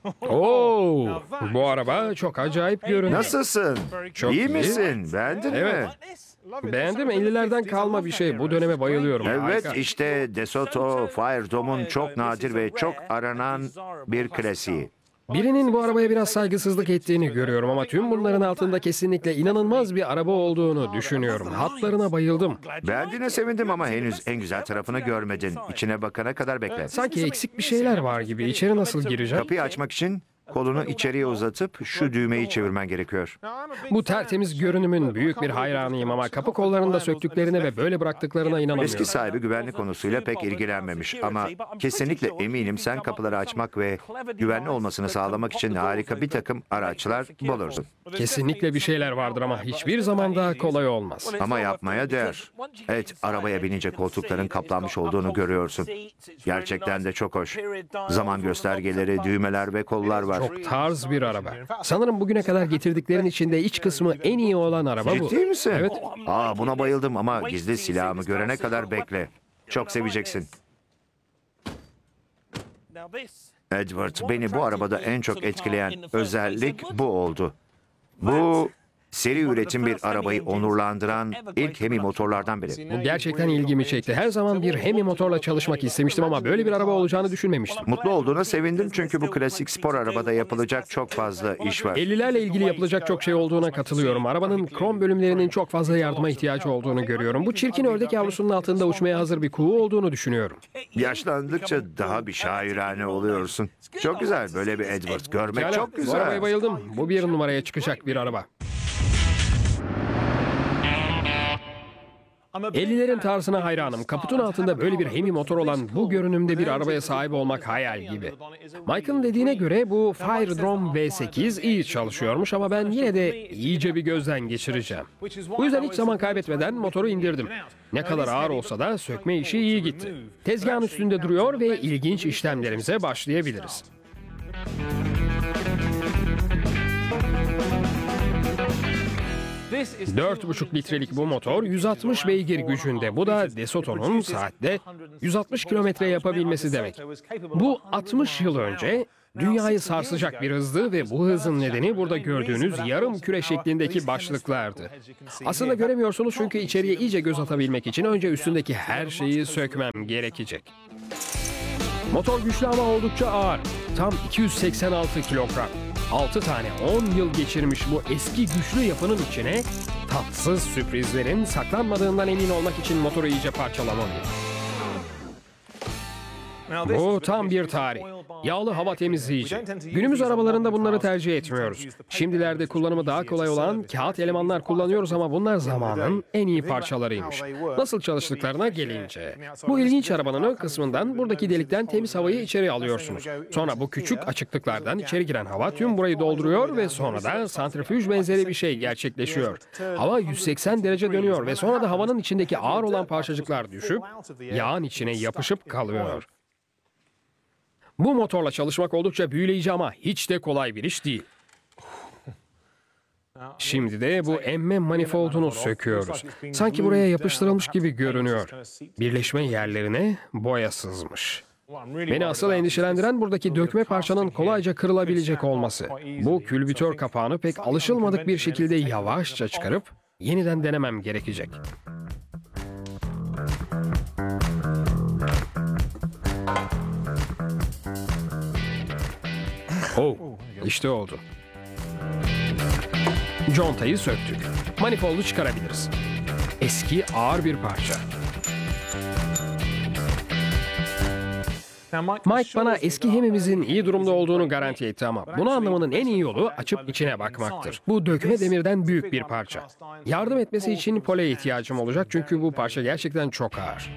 Oo, bu araba çok acayip görünüyor. Nasılsın? Çok İyi iyi. misin? Beğendin Evet. mi? Beğendim, 50'lerden kalma bir şey. Bu döneme bayılıyorum. Evet, Harika. işte DeSoto Firedome'un çok nadir ve çok aranan bir klasiği. Birinin bu arabaya biraz saygısızlık ettiğini görüyorum ama tüm bunların altında kesinlikle inanılmaz bir araba olduğunu düşünüyorum. Hatlarına bayıldım. Beğendiğine sevindim ama henüz en güzel tarafını görmedin. İçine bakana kadar bekle. Sanki eksik bir şeyler var gibi. İçeri nasıl gireceğim? Kapıyı açmak için kolunu içeriye uzatıp şu düğmeyi çevirmen gerekiyor. Bu tertemiz görünümün büyük bir hayranıyım ama kapı kollarını da söktüklerine ve böyle bıraktıklarına inanamıyorum. Eski sahibi güvenlik konusuyla pek ilgilenmemiş ama kesinlikle eminim sen kapıları açmak ve güvenli olmasını sağlamak için harika bir takım araçlar bulursun. Kesinlikle bir şeyler vardır ama hiçbir zaman daha kolay olmaz. Ama yapmaya değer. Evet, arabaya binince koltukların kaplanmış olduğunu görüyorsun. Gerçekten de çok hoş. Zaman göstergeleri, düğmeler ve kollar var. Çok tarz bir araba. Sanırım bugüne kadar getirdiklerin içinde iç kısmı en iyi olan araba bu. Ciddi misin? Evet. Buna bayıldım ama gizli silahımı görene kadar bekle. Çok seveceksin. Edward, beni bu arabada en çok etkileyen özellik bu oldu. Bu seri üretim bir arabayı onurlandıran ilk Hemi motorlardan biri. Bu gerçekten ilgimi çekti. Her zaman bir Hemi motorla çalışmak istemiştim ama böyle bir araba olacağını düşünmemiştim. Mutlu olduğuna sevindim çünkü bu klasik spor arabada yapılacak çok fazla iş var. 50'lerle ilgili yapılacak çok şey olduğuna katılıyorum. Arabanın krom bölümlerinin çok fazla yardıma ihtiyacı olduğunu görüyorum. Bu çirkin ördek yavrusunun altında uçmaya hazır bir kuğu olduğunu düşünüyorum. Yaşlandıkça daha bir şairane oluyorsun. Çok güzel, böyle bir Edward görmek Pekala, çok bu arabaya güzel. bayıldım. Bu bir numaraya çıkacak bir araba. 50'lerin tarzına hayranım. Kaputun altında böyle bir Hemi motor olan bu görünümde bir arabaya sahip olmak hayal gibi. Mike'ın dediğine göre bu Firedrome V8 iyi çalışıyormuş ama ben yine de iyice bir gözden geçireceğim. Bu yüzden hiç zaman kaybetmeden motoru indirdim. Ne kadar ağır olsa da sökme işi iyi gitti. Tezgahın üstünde duruyor ve ilginç işlemlerimize başlayabiliriz. 4,5 litrelik bu motor 160 beygir gücünde. Bu da DeSoto'nun saatte 160 kilometre yapabilmesi demek. Bu 60 yıl önce dünyayı sarsacak bir hızdı ve bu hızın nedeni burada gördüğünüz yarım küre şeklindeki başlıklardı. Aslında göremiyorsunuz çünkü içeriye iyice göz atabilmek için önce üstündeki her şeyi sökmem gerekecek. Motor güçlü ama oldukça ağır. Tam 286 kilogram. 6 tane 10 yıl geçirmiş bu eski güçlü yapının içine tatsız sürprizlerin saklanmadığından emin olmak için motoru iyice parçalamalıyım. Bu tam bir tarih. Yağlı hava temizleyici. Günümüz arabalarında bunları tercih etmiyoruz. Şimdilerde kullanımı daha kolay olan kağıt elemanlar kullanıyoruz ama bunlar zamanın en iyi parçalarıymış. Nasıl çalıştıklarına gelince. Bu ilginç arabanın ön kısmından buradaki delikten temiz havayı içeri alıyorsunuz. Sonra bu küçük açıklıklardan içeri giren hava tüm burayı dolduruyor ve sonra da santrifüj benzeri bir şey gerçekleşiyor. Hava 180 derece dönüyor ve sonra da havanın içindeki ağır olan parçacıklar düşüp yağın içine yapışıp kalıyor. Bu motorla çalışmak oldukça büyüleyici ama hiç de kolay bir iş değil. Şimdi de bu emme manifoldunu söküyoruz. Sanki buraya yapıştırılmış gibi görünüyor. Birleşme yerlerine boya sızmış. Beni asıl endişelendiren buradaki dökme parçanın kolayca kırılabilecek olması. Bu külbütör kapağını pek alışılmadık bir şekilde yavaşça çıkarıp yeniden denemem gerekecek. Oh, işte oldu. Contayı söktük. Manifoldu çıkarabiliriz. Eski ağır bir parça. Mike bana eski Hemi'mizin iyi durumda olduğunu garanti etti ama bunu anlamanın en iyi yolu açıp içine bakmaktır. Bu dökme demirden büyük bir parça. Yardım etmesi için Pole'ye ihtiyacım olacak çünkü bu parça gerçekten çok ağır.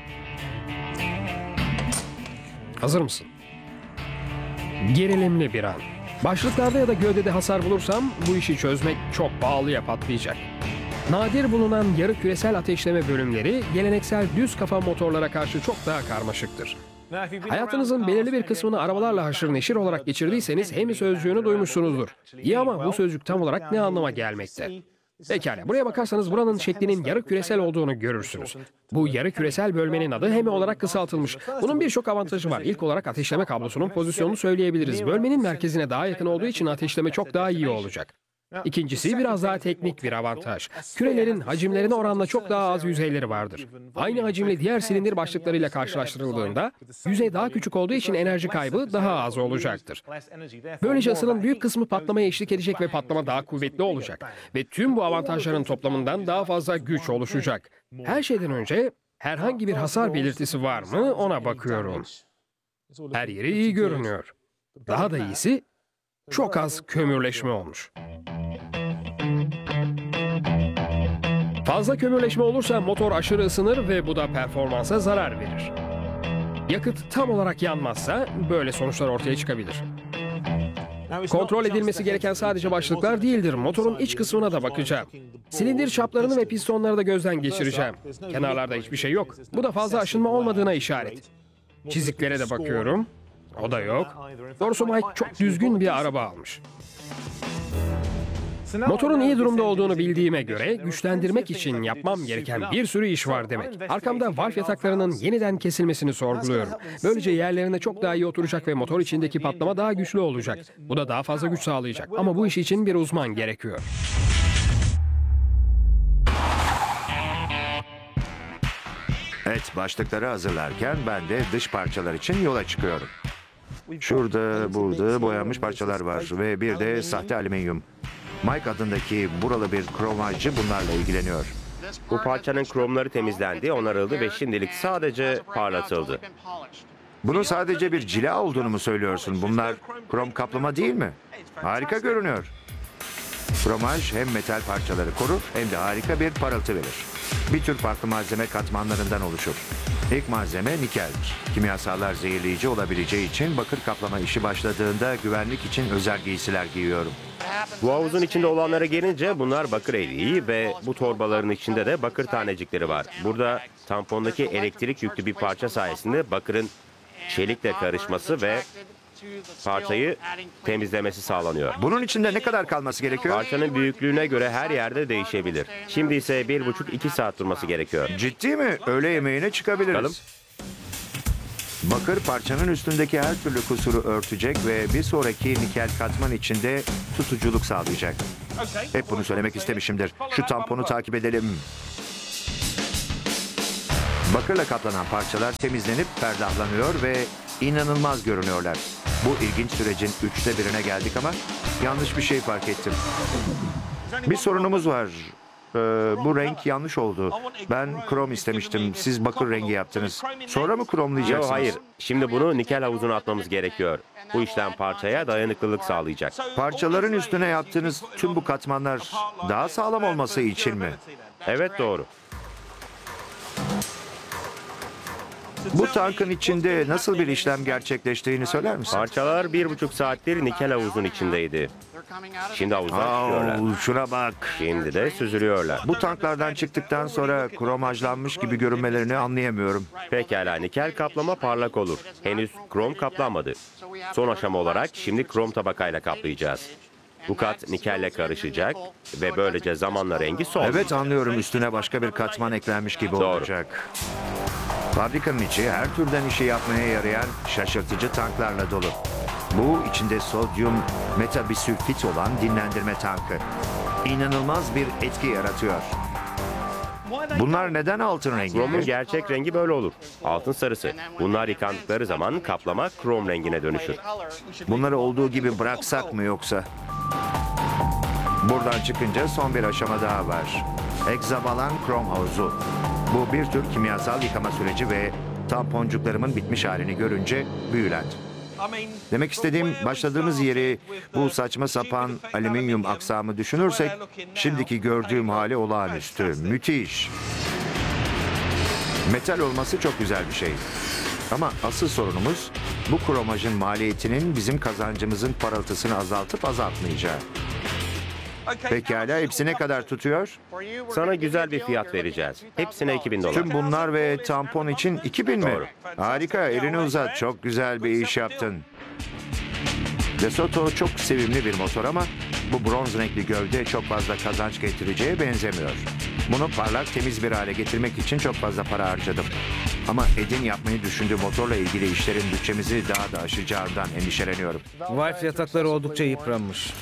Hazır mısın? Gerilimli bir an. Başlıklarda ya da gövdede hasar bulursam bu işi çözmek çok pahalıya patlayacak. Nadir bulunan yarı küresel ateşleme bölümleri geleneksel düz kafa motorlara karşı çok daha karmaşıktır. Hayatınızın belirli bir kısmını arabalarla haşır neşir olarak geçirdiyseniz Hemi sözcüğünü duymuşsunuzdur. İyi ama bu sözcük tam olarak ne anlama gelmekte? Pekala, buraya bakarsanız buranın şeklinin yarı küresel olduğunu görürsünüz. Bu yarı küresel bölmenin adı HEMI olarak kısaltılmış. Bunun birçok avantajı var. İlk olarak ateşleme kablosunun pozisyonunu söyleyebiliriz. Bölmenin merkezine daha yakın olduğu için ateşleme çok daha iyi olacak. İkincisi biraz daha teknik bir avantaj. Kürelerin hacimlerine oranla çok daha az yüzeyleri vardır. Aynı hacimli diğer silindir başlıklarıyla karşılaştırıldığında yüzey daha küçük olduğu için enerji kaybı daha az olacaktır. Böylece ısının büyük kısmı patlamaya eşlik edecek ve patlama daha kuvvetli olacak. Ve tüm bu avantajların toplamından daha fazla güç oluşacak. Her şeyden önce herhangi bir hasar belirtisi var mı ona bakıyorum. Her yeri iyi görünüyor. Daha da iyisi çok az kömürleşme olmuş. Fazla kömürleşme olursa motor aşırı ısınır ve bu da performansa zarar verir. Yakıt tam olarak yanmazsa böyle sonuçlar ortaya çıkabilir. Kontrol edilmesi gereken sadece başlıklar değildir. Motorun iç kısmına da bakacağım. Silindir çaplarını ve pistonları da gözden geçireceğim. Kenarlarda hiçbir şey yok. Bu da fazla aşınma olmadığına işaret. Çiziklere de bakıyorum. O da yok. Doğrusu Mike çok düzgün bir araba almış. Motorun iyi durumda olduğunu bildiğime göre güçlendirmek için yapmam gereken bir sürü iş var demek. Arkamda valf yataklarının yeniden kesilmesini sorguluyorum. Böylece yerlerine çok daha iyi oturacak ve motor içindeki patlama daha güçlü olacak. Bu da daha fazla güç sağlayacak. Ama bu iş için bir uzman gerekiyor. Evet, başlıkları hazırlarken ben de dış parçalar için yola çıkıyorum. Şurada, burada boyanmış parçalar var ve bir de sahte alüminyum. Mike adındaki buralı bir kromacı bunlarla ilgileniyor. Bu parçanın kromları temizlendi, onarıldı ve şimdilik sadece parlatıldı. Bunun sadece bir cila olduğunu mu söylüyorsun? Bunlar krom kaplama değil mi? Harika görünüyor. Kromaj hem metal parçaları korur hem de harika bir parıltı verir. Bir tür farklı malzeme katmanlarından oluşur. İlk malzeme nikeldir. Kimyasallar zehirleyici olabileceği için bakır kaplama işi başladığında güvenlik için özel giysiler giyiyorum. Bu havuzun içinde olanlara gelince bunlar bakır eriği ve bu torbaların içinde de bakır tanecikleri var. Burada tampondaki elektrik yüklü bir parça sayesinde bakırın çelikle karışması ve parçayı temizlemesi sağlanıyor. Bunun içinde ne kadar kalması gerekiyor? Parçanın büyüklüğüne göre her yerde değişebilir. Şimdi ise 1,5-2 saat durması gerekiyor. Ciddi mi? Öğle yemeğine çıkabiliriz. Bakalım. Bakır parçanın üstündeki her türlü kusuru örtecek ve bir sonraki nikel katman içinde tutuculuk sağlayacak. Hep bunu söylemek istemişimdir. Şu tamponu takip edelim. Bakırla kaplanan parçalar temizlenip ferdahlanıyor ve inanılmaz görünüyorlar. Bu ilginç sürecin 1/3'üne geldik ama yanlış bir şey fark ettim. Bir sorunumuz var. Bu renk yanlış oldu. Ben krom istemiştim. Siz bakır rengi yaptınız. Sonra mı kromlayacaksınız? Yok, hayır. Şimdi bunu nikel havuzuna atmamız gerekiyor. Bu işlem parçaya dayanıklılık sağlayacak. Parçaların üstüne yaptığınız tüm bu katmanlar daha sağlam olması için mi? Evet, doğru. Bu tankın içinde nasıl bir işlem gerçekleştiğini söyler misin? Parçalar 1,5 saattir nikel havuzun içindeydi. Şimdi havuzdan çıkıyorlar. Şuna bak. Şimdi de süzülüyorlar. Bu tanklardan çıktıktan sonra kromajlanmış gibi görünmelerini anlayamıyorum. Pekala, nikel kaplama parlak olur. Henüz krom kaplanmadı. Son aşama olarak şimdi krom tabakayla kaplayacağız. Bu kat nikelle karışacak ve böylece zamanla rengi solacak. Evet, anlıyorum. Üstüne başka bir katman eklenmiş gibi Doğru. olacak. Fabrikanın içi her türden işi yapmaya yarayan şaşırtıcı tanklarla dolu. Bu içinde sodyum metabisülfit olan dinlendirme tankı. İnanılmaz bir etki yaratıyor. Bunlar neden altın Kromun rengi? gerçek rengi böyle olur. Altın sarısı. Bunlar yıkandıkları zaman kaplama krom rengine dönüşür. Bunları olduğu gibi bıraksak mı yoksa? Buradan çıkınca son bir aşama daha var. Hexavalon krom havuzu. Bu bir tür kimyasal yıkama süreci ve tamponcuklarımın bitmiş halini görünce büyülendim. Demek istediğim, başladığımız yeri, bu saçma sapan alüminyum aksamı düşünürsek şimdiki gördüğüm hali olağanüstü. Müthiş. Metal olması çok güzel bir şey. Ama asıl sorunumuz bu kromajın maliyetinin bizim kazancımızın parıltısını azaltıp azaltmayacağı. Pekala, hepsi ne kadar tutuyor? Sana güzel bir fiyat vereceğiz. Hepsine $2.000. Tüm bunlar ve tampon için 2000 mi? Doğru. Harika, elini uzat. Çok güzel bir iş yaptın. DeSoto çok sevimli bir motor ama Bu bronz renkli gövde çok fazla kazanç getireceğe benzemiyor. Bunu parlak, temiz bir hale getirmek için çok fazla para harcadım. Ama Ed'in yapmayı düşündüğü motorla ilgili işlerin bütçemizi daha da aşacağından endişeleniyorum. Valve yatakları oldukça yıpranmış.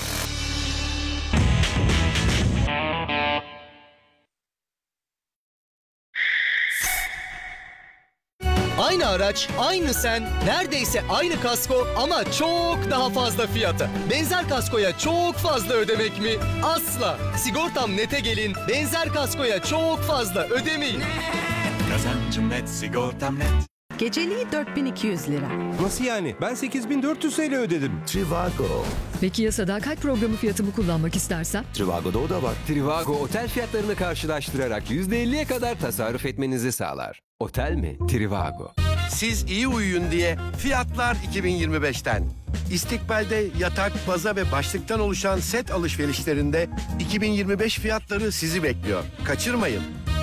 Aynı araç, aynı sen, neredeyse aynı kasko ama çok daha fazla fiyata. Benzer kaskoya çok fazla ödemek mi? Asla. Sigortam Net'e gelin, benzer kaskoya çok fazla ödemeyin. Kazancım net, sigortam net. Geceliği 4200 lira. Nasıl yani? Ben 8400 TL ödedim. Trivago. Peki ya sadakat programı fiyatımı kullanmak istersem? Trivago'da o da var. Trivago otel fiyatlarını karşılaştırarak %50'ye kadar tasarruf etmenizi sağlar. Otel mi? Trivago. Siz iyi uyuyun diye fiyatlar 2025'ten. İstikbal'de yatak, baza ve başlıktan oluşan set alışverişlerinde 2025 fiyatları sizi bekliyor. Kaçırmayın.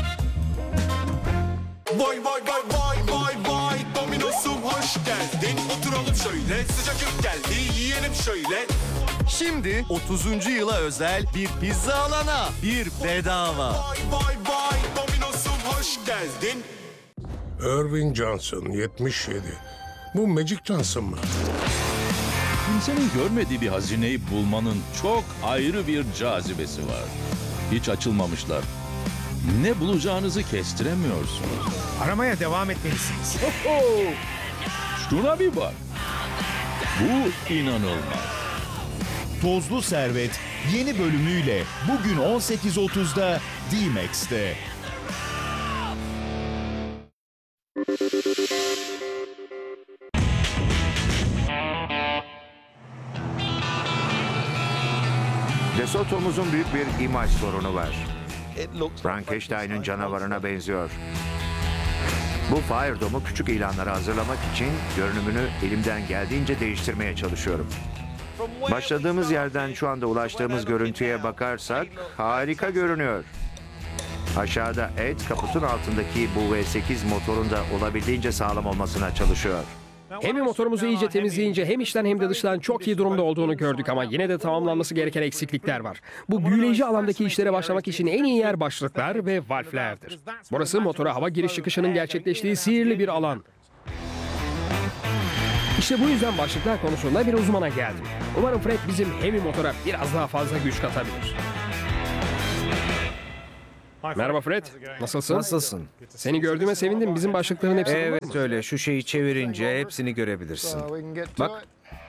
Vay vay vay vay vay vay. Domino'sum hoş geldin. Oturalım şöyle. Sıcacık geldi. Yiyelim şöyle. Şimdi 30. yıla özel bir pizza alana bir bedava. Vay vay vay. Domino'sum hoş geldin. Irving Johnson 77. Bu Magic Johnson mı? Kimsenin görmediği bir hazineyi bulmanın çok ayrı bir cazibesi var. Hiç açılmamışlar. Ne bulacağınızı kestiremiyorsunuz. Aramaya devam etmelisiniz. Şuna bir bak. Bu inanılmaz. Tozlu Servet yeni bölümüyle bugün 18.30'da D-Max'te. De Soto'muzun büyük bir imaj sorunu var. Frankenstein'ın canavarına benziyor. Bu Fire Dome'u küçük ilanlara hazırlamak için görünümünü elimden geldiğince değiştirmeye çalışıyorum. Başladığımız yerden şu anda ulaştığımız görüntüye bakarsak harika görünüyor. Aşağıda Ed kaputun altındaki bu V8 motorun da olabildiğince sağlam olmasına çalışıyor. Hemi motorumuzu iyice temizleyince hem içten hem de dıştan çok iyi durumda olduğunu gördük ama yine de tamamlanması gereken eksiklikler var. Bu büyüleyici alandaki işlere başlamak için en iyi yer başlıklar ve valflerdir. Burası motora hava giriş çıkışının gerçekleştiği sihirli bir alan. İşte bu yüzden başlıklar konusunda bir uzmana geldim. Umarım Fred bizim Hemi motora biraz daha fazla güç katabilir. Merhaba Fred, nasılsın? Nasılsın? Seni gördüğüme sevindim. Bizim başlıkların hepsi... Evet öyle. Şu şeyi çevirince hepsini görebilirsin. Bak.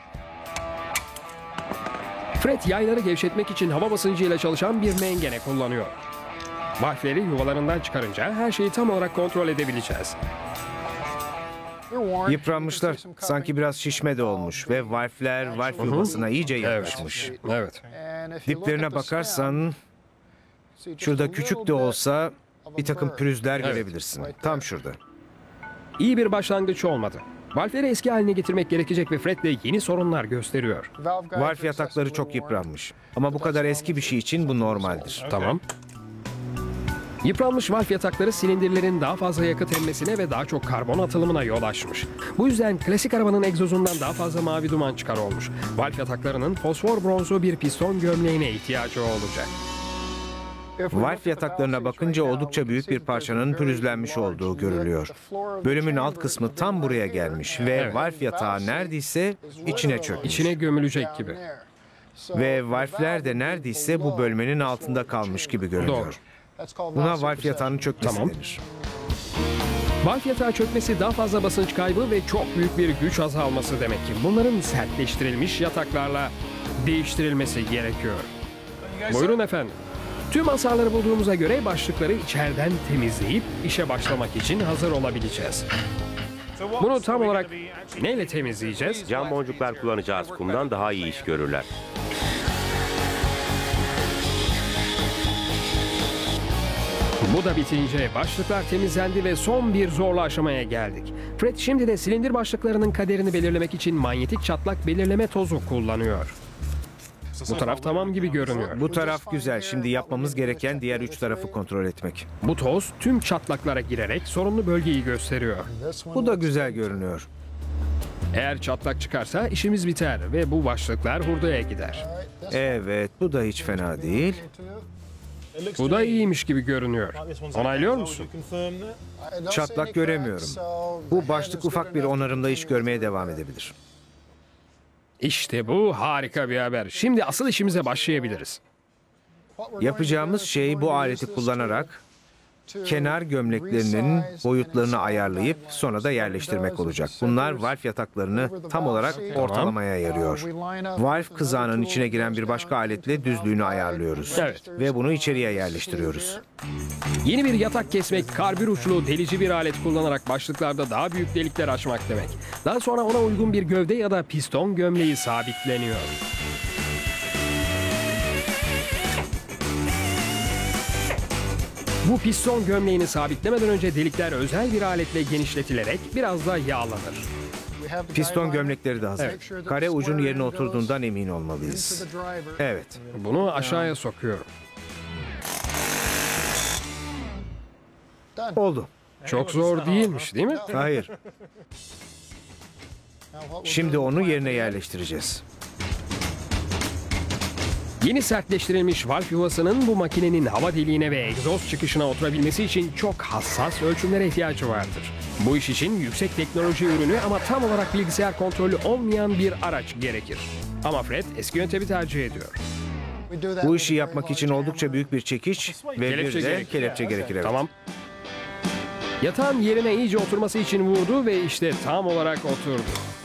Fred yayları gevşetmek için hava basıncıyla çalışan bir mengene kullanıyor. Valfleri yuvalarından çıkarınca her şeyi tam olarak kontrol edebileceğiz. Yıpranmışlar. Sanki biraz şişme de olmuş ve valfler valf yuvasına iyice yapışmış. Evet. Diplerine bakarsan şurada küçük de olsa bir takım pürüzler görebilirsin. Tam şurada. İyi bir başlangıç olmadı. Valfleri eski haline getirmek gerekecek ve Fred de yeni sorunlar gösteriyor. Valf yatakları çok yıpranmış. Ama bu kadar eski bir şey için bu normaldir. Tamam. Yıpranmış valf yatakları silindirlerin daha fazla yakıt emmesine ve daha çok karbon atılımına yol açmış. Bu yüzden klasik arabanın egzozundan daha fazla mavi duman çıkar olmuş. Valf yataklarının fosfor bronzu bir piston gömleğine ihtiyacı olacak. Valf yataklarına bakınca oldukça büyük bir parçanın pürüzlenmiş olduğu görülüyor. Bölümün alt kısmı tam buraya gelmiş ve valf yatağı neredeyse içine çökmüş. İçine gömülecek gibi. Ve valfler de neredeyse bu bölmenin altında kalmış gibi görünüyor. Buna valf yatağının çökmesi denir. Valf yatağı çökmesi daha fazla basınç kaybı ve çok büyük bir güç azalması demek ki. Bunların sertleştirilmiş yataklarla değiştirilmesi gerekiyor. Buyurun efendim. Tüm hasarları bulduğumuza göre başlıkları içeriden temizleyip işe başlamak için hazır olabileceğiz. Bunu tam olarak neyle temizleyeceğiz? Cam boncuklar kullanacağız. Kumdan daha iyi iş görürler. Bu da bitince başlıklar temizlendi ve son bir zorlu aşamaya geldik. Fred şimdi de silindir başlıklarının kaderini belirlemek için manyetik çatlak belirleme tozu kullanıyor. Bu taraf tamam gibi görünüyor. Bu taraf güzel. Şimdi yapmamız gereken diğer üç tarafı kontrol etmek. Bu toz tüm çatlaklara girerek sorunlu bölgeyi gösteriyor. Bu da güzel görünüyor. Eğer çatlak çıkarsa işimiz biter ve bu başlıklar hurdaya gider. Evet, bu da hiç fena değil. Bu da iyiymiş gibi görünüyor. Onaylıyor musun? Çatlak göremiyorum. Bu başlık ufak bir onarımda iş görmeye devam edebilir. İşte bu harika bir haber. Şimdi asıl işimize başlayabiliriz. Yapacağımız şey bu aleti kullanarak kenar gömleklerinin boyutlarını ayarlayıp sonra da yerleştirmek olacak. Bunlar valf yataklarını tam olarak ortalamaya yarıyor. Valf kızağının içine giren bir başka aletle düzlüğünü ayarlıyoruz. Evet. Ve bunu içeriye yerleştiriyoruz. Yeni bir yatak kesmek, karbür uçlu delici bir alet kullanarak başlıklarda daha büyük delikler açmak demek. Daha sonra ona uygun bir gövde ya da piston gömleği sabitleniyor. Bu piston gömleğini sabitlemeden önce delikler özel bir aletle genişletilerek biraz da yağlanır. Piston gömlekleri de hazır. Kare ucun yerine oturduğundan emin olmalıyız. Evet. Bunu aşağıya sokuyorum. Oldu. Çok zor değilmiş, değil mi? Hayır. Şimdi onu yerine yerleştireceğiz. Yeni sertleştirilmiş valf yuvasının bu makinenin hava deliğine ve egzoz çıkışına oturabilmesi için çok hassas ölçümlere ihtiyacı vardır. Bu iş için yüksek teknoloji ürünü ama tam olarak bilgisayar kontrolü olmayan bir araç gerekir. Ama Fred eski yöntemi tercih ediyor. Bu işi yapmak için oldukça büyük bir çekiç ve Kelepçe bir de gerekir. kelepçe gerekir. Evet. Tamam. Yatağın yerine iyice oturması için vurdu ve işte tam olarak oturdu.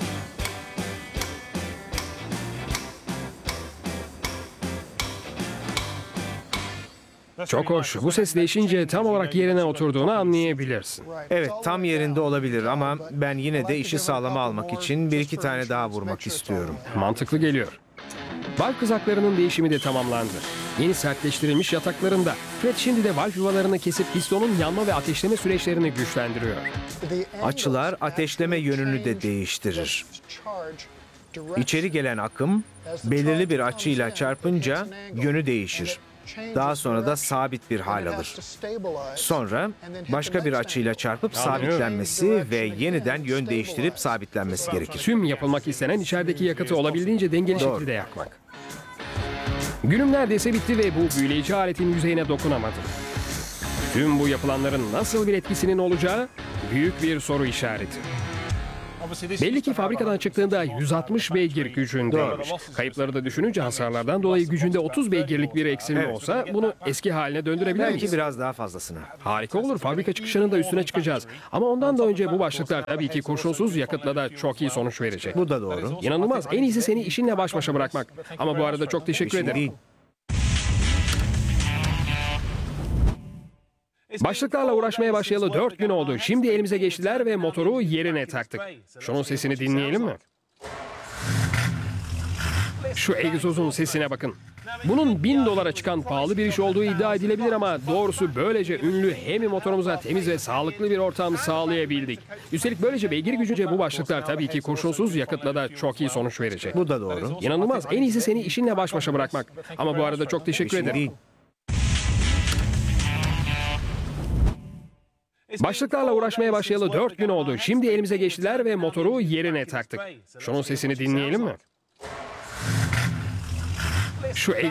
Çok hoş. Bu ses değişince tam olarak yerine oturduğunu anlayabilirsin. Evet, tam yerinde olabilir ama ben yine de işi sağlama almak için bir iki tane daha vurmak istiyorum. Mantıklı geliyor. Valf kızaklarının değişimi de tamamlandı. Yeni sertleştirilmiş yataklarında Fred şimdi de valf yuvalarını kesip pistonun yanma ve ateşleme süreçlerini güçlendiriyor. Açılar ateşleme yönünü de değiştirir. İçeri gelen akım belirli bir açıyla çarpınca yönü değişir. Daha sonra da sabit bir hal alır. Sonra başka bir açıyla çarpıp sabitlenmesi ve yeniden yön değiştirip sabitlenmesi gerekir. Tüm yapılmak istenen içerideki yakıtı olabildiğince dengeli Doğru. şekilde yakmak. Günüm neredeyse bitti ve bu büyüleyici aletin yüzeyine dokunamadım. Tüm bu yapılanların nasıl bir etkisinin olacağı büyük bir soru işareti. Belli ki fabrikadan çıktığında 160 beygir gücündeymiş. Kayıpları da düşününce hasarlardan dolayı gücünde 30 beygirlik bir eksilme olsa bunu eski haline döndürebilir miyiz? Belki biraz daha fazlasını. Harika olur. Fabrika çıkışının da üstüne çıkacağız. Ama ondan da önce bu başlıklar tabii ki kurşunsuz yakıtla da çok iyi sonuç verecek. Bu da doğru. İnanılmaz. En iyisi seni işinle baş başa bırakmak. Ama bu arada çok teşekkür İşin ederim. değil. Başlıklarla uğraşmaya başlayalı 4 gün oldu. Şimdi elimize geçtiler ve motoru yerine taktık. Şunun sesini dinleyelim mi? Şu egzozun sesine bakın. Bunun $1000'a çıkan pahalı bir iş olduğu iddia edilebilir ama doğrusu böylece ünlü Hemi motorumuza temiz ve sağlıklı bir ortam sağlayabildik. Üstelik böylece beygir gücünce bu başlıklar tabii ki kurşunsuz yakıtla da çok iyi sonuç verecek. Bu da doğru. İnanılmaz. En iyisi seni işinle baş başa bırakmak. Ama bu arada çok teşekkür İşin ederim. değil. Başlıklarla uğraşmaya başlayalı 4 gün oldu. Şimdi elimize geçtiler ve motoru yerine taktık. Şunun sesini dinleyelim mi? Şu